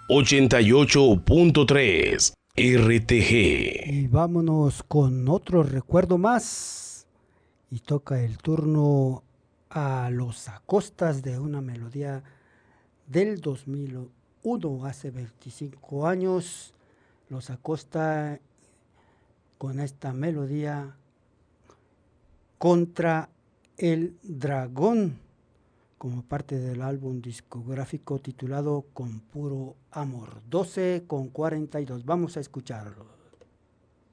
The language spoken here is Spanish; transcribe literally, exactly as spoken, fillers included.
ochenta y ocho punto tres R T G. Y vámonos con otro recuerdo más. Y toca el turno a Los Acostas de una melodía del dos mil uno, hace veinticinco años. Los Acosta con esta melodía Contra el Dragón, como parte del álbum discográfico titulado Con Puro Amor. doce con cuarenta y dos. Vamos a escucharlo.